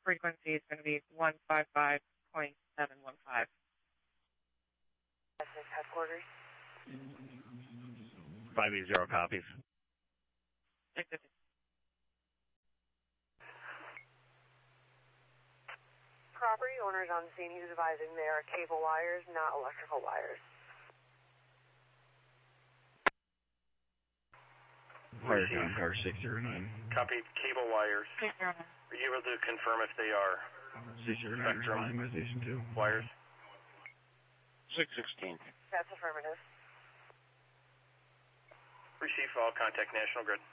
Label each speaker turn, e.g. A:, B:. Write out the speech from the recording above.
A: frequency is going to be 155.715.
B: Headquarters.
C: 580 copies.
A: 650.
B: Property owners on scene, he's advising they are cable wires, not electrical wires.
D: Fire down car 609.
E: Copy, cable wires.
A: 609.
E: Are you able to confirm if they are
D: 609, responding to station 2.
E: wires?
C: 616.
B: That's affirmative.
E: Receive all, contact National Grid.